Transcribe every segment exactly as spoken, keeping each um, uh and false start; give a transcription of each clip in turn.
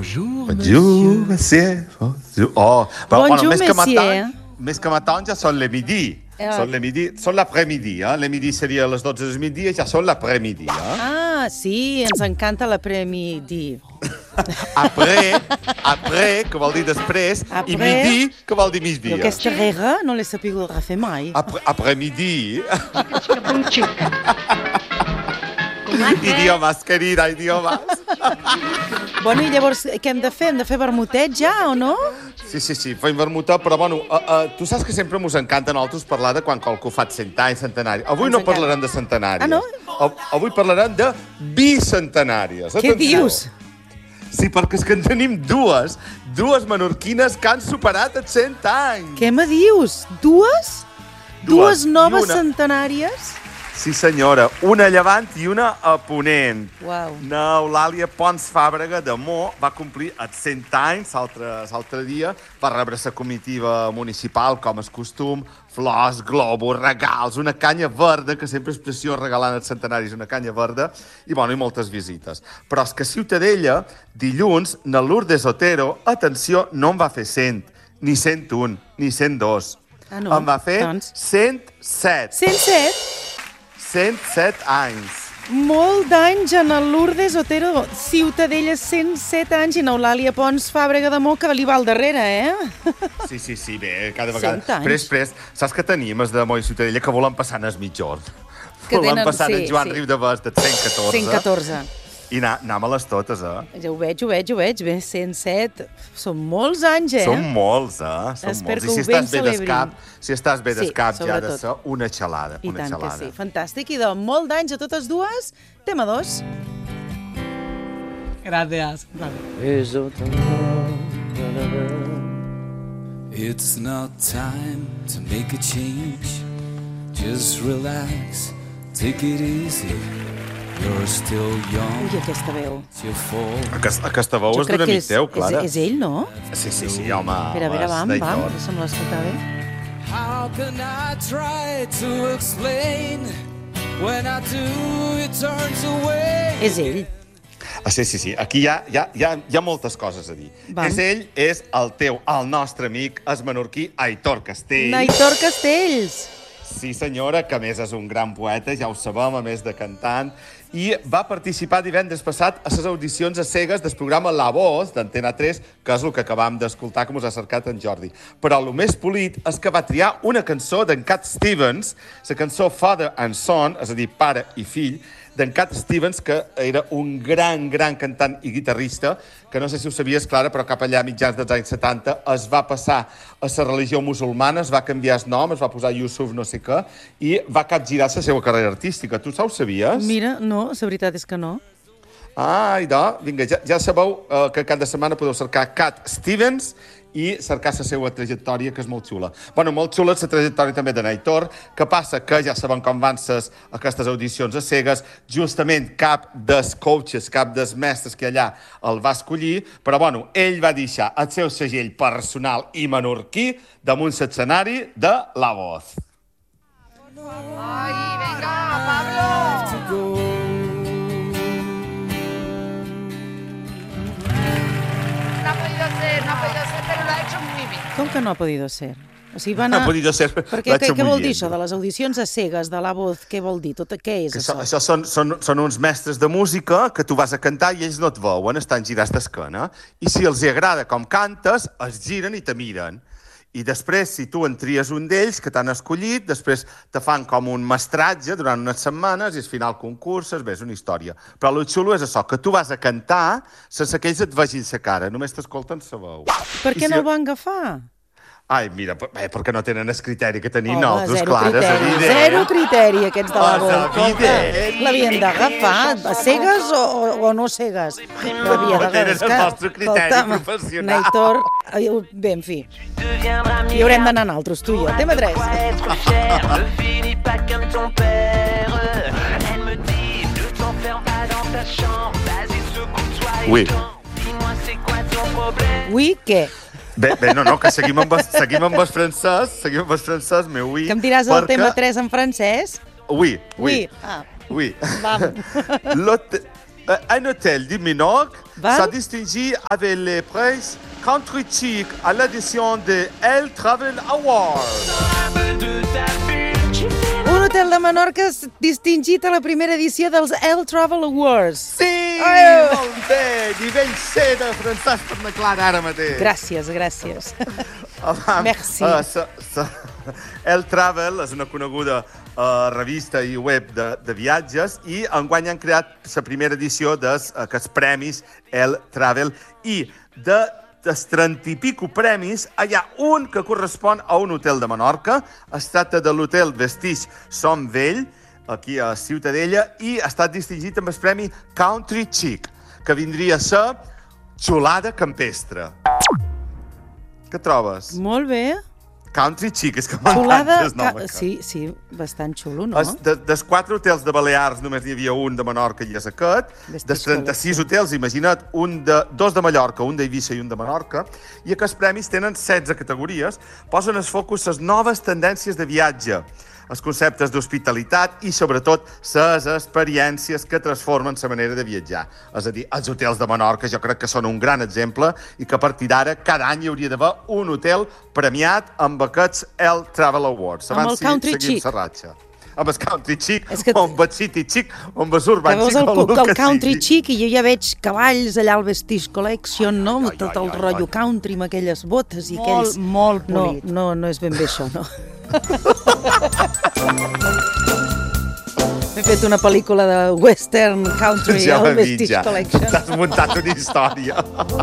Bonjour, Bonjour, monsieur. Bonjour. Oh, però, Bonjour, bueno, més que monsieur. matin, més que matin ja són le midi. Eh. Són le midi, són l'après-midi, eh? Le midi seria a les dotze del migdia, ja són l'après-midi, eh? Ah, sí, ens encanta l'après-midi. Après, après, que vol dir després, Après. i midi, que vol dir migdia. Però aquesta regla no l'he sapigut refer mai. Après, après-midi. Idiomes, querida, idiomes. Bueno, i llavors, què hem de fer? Hem de fer vermutet ja, o no? Sí, sí, sí, fem vermuta, però bueno, uh, uh, tu saps que sempre mos encanta a nosaltres parlar de quan qualcú fa cent anys, centenari. Avui Ens no encanta. parlarem de centenàries. Ah, no? Av- Avui parlarem de bicentenàries. Què Atenció. dius? Sí, perquè és que en tenim dues, dues menorquines que han superat els cent anys. Què me dius? Dues? Dues. Dues I noves una- centenàries? Sí, senyora, una a llevant i una a ponent. Uau. N'Eulàlia Pons Fàbrega de Mo va complir els cent anys l'altre dia, va rebre la comitiva municipal, com és costum, flors, globus, regals, una canya verda, que sempre és preciós regalant els centenaris, una canya verda, i, bueno, i moltes visites. Però és que a Ciutadella, dilluns, na Lourdes Otero, atenció, no en va fer cent, ni cent un, ni cent dos. Ah, no? En va fer Doncs. cent set. cent set? cent set anys. Molt d'anys en el Lourdes Otero, Ciutadella, cent set anys, i n'Eulàlia Pons Fàbrega de Mo, que li va al darrere, eh? Sí, sí, sí, bé, cada cent vegada. anys. Pres, pres, saps que tenim els de Mo i Ciutadella que volen passar en el mitjorn. Que Volen tenen- passar sí, en Joan sí. Riudavés de cent catorze. cent catorze. I anar, anar-me-les totes, eh? Ja ho veig, ho veig, ho veig. Bé, cent set. Són molts anys, eh? Són molts, eh? Són Espero molts. que I si ho ben estàs bé celebrin. d'escap, si estàs bé Sí, d'escap, ja ha de sobretot. ser una xalada. I una tant xalada. que sí. Fantàstic. I de molt d'anys a totes dues, tema dos. Gracias. It's not time to make a change. Just relax, take it easy. You're still young. Ui, aquesta veu. You fall. Aquesta, aquesta veu Jo és crec d'un que amic és, teu, Clara. és, és ell, no? Sí, sí, sí, home. Espera, a veure, és vam, d'Aitor. vam, deixa'm l'escoltar bé. How can I try to explain? When I do, it turns away. És ell. Ah, sí, sí, sí. Aquí hi ha, hi, ha, hi, ha, hi ha moltes coses a dir. Vam. És ell, és el teu, el nostre amic, el menorquí Aitor Castell. Aitor Castells. Sí, senyora, que a més és un gran poeta, ja ho sabem, a més de cantant, i va participar divendres passat a les audicions a cegues del programa La Voz d'Antena tres, que és el que acabam d'escoltar, que mos ha cercat en Jordi. Però el més polit és que va triar una cançó d'en Cat Stevens, la cançó Father and Son, és a dir, pare i fill, d'en Cat Stevens, que era un gran, gran cantant i guitarrista, que no sé si ho sabies, Clara, però cap allà a mitjans dels anys setanta es va passar a la religió musulmana, es va canviar el nom, es va posar Yusuf no sé què, i va capgirar la seva carrera artística. Tu ho sabies? Mira, no, la veritat és que no. Ah, idò, vinga, ja, ja sabeu eh, que cada setmana podeu cercar Cat Stevens i cercar la seva trajectòria, que és molt xula. Bueno, molt xula és la trajectòria també de Aitor, que passa que ja sabem com van ses aquestes audicions a cegues, justament cap dels coaches, cap dels mestres que allà el va escollir, però bueno, ell va deixar el seu segell personal i menorquí damunt l'escenari de La Voz. ¡Ay, venga, Pablo! No ha podido ser, no ha podido ser, pero lo ha hecho muy bien. Com que no ha podido ser? O sigui, va anar... No ha podido ser, Per l'ha què, què, hecho què muy vol dir bien. això de les audicions a cegues, de la voz? Què vol dir? Tot, què és Que això? això, això són, són, són uns mestres de música que tu vas a cantar i ells no et veuen, estan girats d'esquena. I si els hi agrada com cantes, es giren i te miren. I després, si tu en tries un d'ells que t'han escollit, després te fan com un mestratge durant unes setmanes i al final concurses, bé, és una història. Però el xulo és això, que tu vas a cantar sense que ells et vegin la cara, només t'escolten la veu. Per I què si- no el van agafar? Ai, mira, bé, perquè no tenen el criteri que tenim Home, nosaltres, zero clar, és criteri, evident. zero criteri, aquests de la És voz. evident. L'havien d'agafar, a cegues o, o, o no cegues? L'havia No tenen el nostre criteri professional. Naitor, ai, bé, en fi, hi haurem d'anar nosaltres, tu i jo. Tema tres. Ui. Ui, què? Bé, bé, no, no, que seguim amb, el, seguim amb el francès, seguim amb el francès, meu ui. Que em diràs el tema tres en francès? Oui, oui, Ui, ah, oui. vam. Lo, te, un hôtel de Menorca Val. s'ha distingit avec le prix Country Chic à l'édition de El Travel Awards. Un hotel de Menorca distingit a la primera edició dels El Travel Awards. Sí, Ai. molt bé, nivell C de francès per na Clara ara mateix. Gràcies, gràcies. Home, Merci. Uh, sa, sa, El Travel és una coneguda uh, revista i web de, de viatges i enguany han creat la primera edició d'aquests premis El Travel i de dels trenta i pico premis, hi ha un que correspon a un hotel de Menorca. Es tracta de l'hotel Vestige Som Vell, aquí a Ciutadella, i ha estat distingit amb el premi Country Chic, que vindria a ser xulada campestre. Què trobes? Molt bé. Country Chic, és que Xulada, m'encanta el nom. ca... sí, sí, bastant xulo, no? Es, de, dels quatre hotels de Balears només n'hi havia un de Menorca i és aquest. Vestige Dels trenta-sis hotels, imagina't, un de, dos de Mallorca, un d'Eivissa i un de Menorca. I aquests premis tenen setze categories, posen el focus les noves tendències de viatge, els conceptes d'hospitalitat i, sobretot, les experiències que transformen la manera de viatjar. És a dir, els hotels de Menorca jo crec que són un gran exemple i que a partir d'ara cada any hi hauria d'haver un hotel premiat amb aquests El Travel Awards. Amb el Abans Country seguim Chic. la ratxa. Amb el Country Chic, És que- o amb el City Chic, o amb el Urban Que veus Chic, el, o el el que Country sigui. Chic i jo ja veig cavalls allà al Vestige Collection, no? Ai, ai, Tot el ai, ai, rotllo ai. country amb aquelles botes i Molt, aquells... molt No, polit. no, no és ben bé això, no. He fet una pel·lícula de western country Ja ho al he vist, Vestige ja. Collection. T'has muntat una història.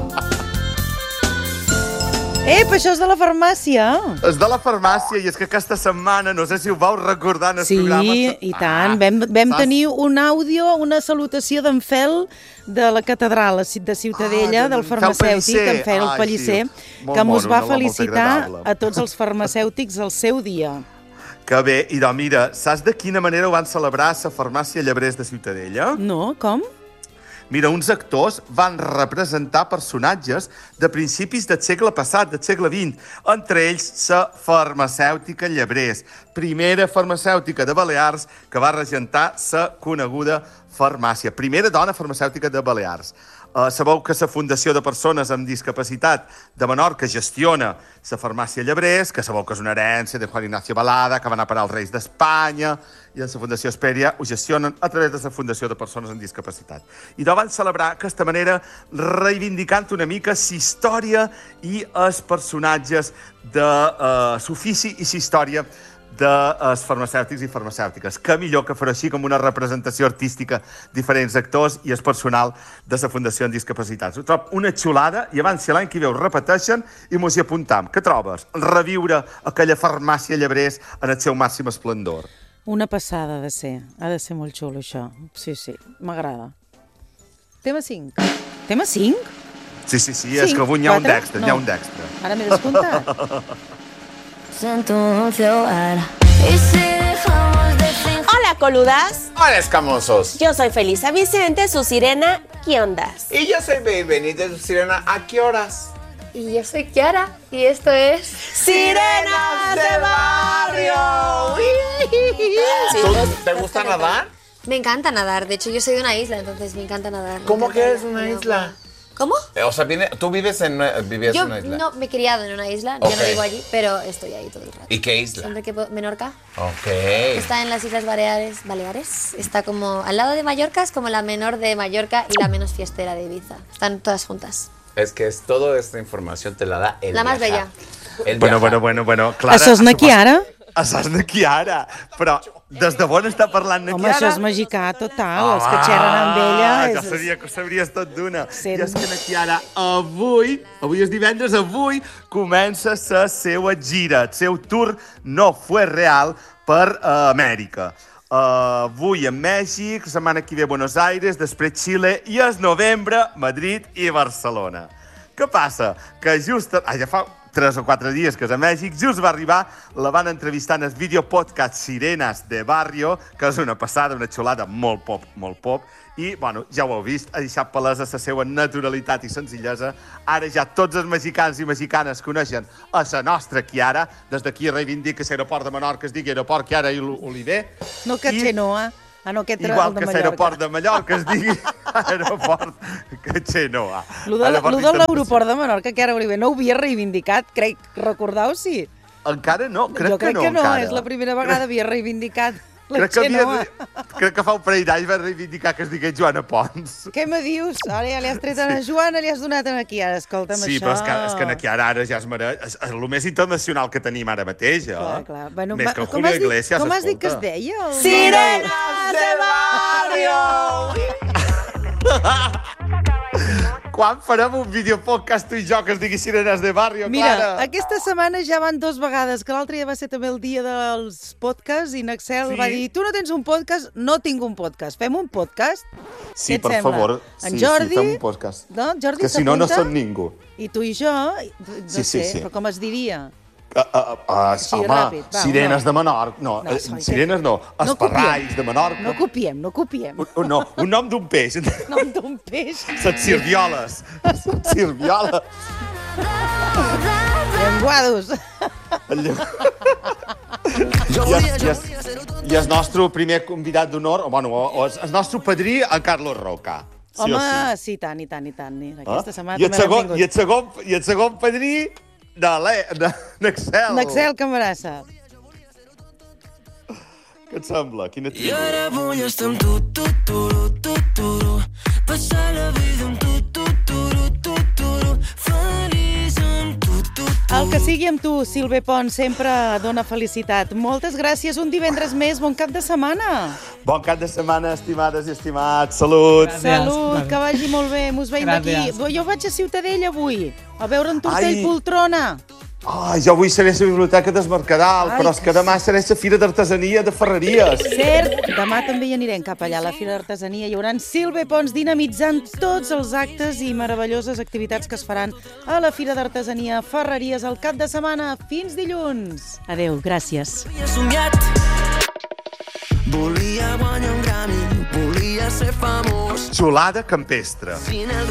Ep, això és de la farmàcia. És de la farmàcia i és que aquesta setmana, no sé si ho vau recordar en el Sí, programa... i tant. Vam, vam saps? tenir un àudio, una salutació d'en Fel de la catedral de Ciutadella, Ah, del d'en Fel farmacèutic, Pellicer. en Fel Ai, Pellicer, sí. Molt que mos mono, va un home molt felicitar agradable. a tots els farmacèutics el seu dia. Que bé, i doncs mira, saps de quina manera ho van celebrar a la farmàcia Llebrers de Ciutadella? No? Com? Mira, uns actors van representar personatges de principis del segle passat, del segle vint, entre ells la farmacèutica Llebrers, primera farmacèutica de Balears que va regentar la coneguda farmàcia, primera dona farmacèutica de Balears. Uh, sabeu que la Fundació de Persones amb Discapacitat de Menorca gestiona la farmàcia Llebrers, que sabeu que és una herència de Juan Ignacio Balada, que va anar a parar als Reis d'Espanya, i en la Fundació Esperia ho gestionen a través de la Fundació de Persones amb Discapacitat. I doncs van celebrar aquesta manera reivindicant una mica la història i els personatges de uh, l'ofici i la història dels farmacèutics i farmacèutiques. Que millor que fer així com una representació artística, diferents actors i el personal de la Fundació en Discapacitats. Ho trobo una xulada i abans si l'any que ve ho repeteixen i mos hi apuntam. Què trobes? Reviure aquella farmàcia Llebrers en el seu màxim esplendor. Una passada ha de ser. Ha de ser molt xulo, això. Sí, sí, m'agrada. Tema cinc. Tema cinc? Sí, sí, sí, és Cinc, que avui n'hi ha un quatre? d'extra, No. n'hi ha un d'extra. Ara m'he descomptat. Hola, coludas. Hola, escamosos. Yo soy Felisa Vicente, su sirena. ¿Qué ondas? Y yo soy Baby Benítez, Sirena. ¿A qué horas? Y yo soy Kiara y esto es... ¡Sirenas de barrio! ¿Tú te gusta nadar? Me encanta nadar, de hecho yo soy de una isla, entonces me encanta nadar. me ¿Cómo encanta que eres el una agua. isla? ¿Cómo? Eh, O sea, viene- tú vives en, una- vivías Yo en una isla. no me he criado en una isla, Ok. yo no vivo allí, pero estoy ahí todo el rato. ¿Y qué isla? Siempre que puedo- Menorca. Ok. Está en las Islas Baleares, Baleares. Está como al lado de Mallorca, es como la menor de Mallorca y la menos fiestera de Ibiza. Están todas juntas. Es que es toda esta información te la da el La más viajar. El Bueno, viajar. bueno, bueno, bueno. Clara, Això és na Kiara? Això és na Kiara. Però des de on està parlant na Home, Kiara? això és magicà total. Els que xerren amb ella... Ja és- sabia que ho sabries tot d'una. Sent- I és que na Kiara avui, avui és divendres, avui comença la seva gira, el seu tour No Fue Real per uh, Amèrica. Uh, avui a Mèxic, la setmana que ve a Buenos Aires, després Xile i el novembre Madrid i Barcelona. Què passa? Que just... Ah, ja fa tres o quatre dies que és a Mèxic, just va arribar, la van entrevistar en el videopodcast Sirenas de Barrio, que és una passada, una xulada molt pop, molt pop, i, bueno, ja ho heu vist, ha deixat palesa la seva naturalitat i senzillesa. Ara ja tots els mexicans i mexicanes coneixen a la nostra Kiara. Des d'aquí reivindica l'aeroport de Menorca, es digui aeroport Kiara i Oliver. No, que I- Xenoa. Ah, no, aquest era Igual el de que Mallorca. l'aeroport de Mallorca es digui aeroport que Xenoa. Lo de, lo de l'aeroport de Menorca, que ara Oliver no ho havia reivindicat, crec, recordeu, sí? Encara no, crec, jo crec que no, que no, encara. és la primera vegada havia reivindicat la Crec que, Xenoa. havia, crec que fa un parell d'anys va reivindicar que es digués Joana Pons. Què me dius? Ara ja li has tret a la Joana, li has donat aquí. Ara, escolta'm, Sí, això... però és que, és que aquí ara, ara ja es mereix. És, és el més internacional que tenim ara mateix, eh? Clar, clar. Bueno, més va, que el com Julio has dit- Iglesias, Com has dit que es escolta. deia? El... ¡Sirenas de barrio! Quan farem un videopodcast tu i jo que es digui Sirenes de Barrio, Mira, Clara? aquesta setmana ja van dos vegades, que l'altre dia va ser també el dia dels podcasts i Naxel Sí. va dir, tu no tens un podcast? No tinc un podcast. Fem un podcast? Sí, Què et per sembla? favor. En Sí, Jordi? sí, fem un podcast. No? Jordi que si no, no s'apunta? som ningú. I tu i jo, no Sí, sí, sé, sí. però com es diria? Uh, uh, uh, Així, home, ràpid, va, sirenes no. de Menorca. No, No, eh, sorry, sirenes no. No Esparrais copiem. de Menorca. No copiem, no copiem. Un, un, no, un nom d'un peix. Nom d'un peix. Set sirvioles. Set sirvioles. Llenguados. I, és, i, és, I el nostre primer convidat d'honor, o, bueno, o, o el nostre padrí, en Carlos Roca. Sí Home, o sí. sí, tant i tant i tant. Mira, aquesta Eh? setmana I el, també l'hem segon, tingut. i, el segon, I el segon padrí de l'E- de Naxel. Naxel Camarassa. Què et sembla? Quina I tribu? ara vull estar amb tu, tu, tu, tu, tu, tu. Passar la vida amb tu, tu, tu, tu, tu, tu. Feliç amb tu, tu, tu. El que sigui amb tu, Silve Pons, sempre dona felicitat. Moltes gràcies. Un divendres més. Bon cap de setmana. Bon cap de setmana, estimades i estimats. Salut. Salut, que vagi molt bé. Mos veiem aquí. Gràcies. Jo vaig a Ciutadella avui, a veure en Tortell Ai. Poltrona. Oh, jo avui seré a la Biblioteca del Mercadal, Ai, però és que demà seré a la Fira d'Artesania de Ferreries. Cert, demà també hi anirem cap allà a la Fira d'Artesania. Hi haurà Silve Pons dinamitzant tots els actes i meravelloses activitats que es faran a la Fira d'Artesania Ferreries el cap de setmana. Fins dilluns. Adéu, gràcies. Havia somiat. Volia guanyar un Grammy, volia ser famós. Xulada campestre. Sin el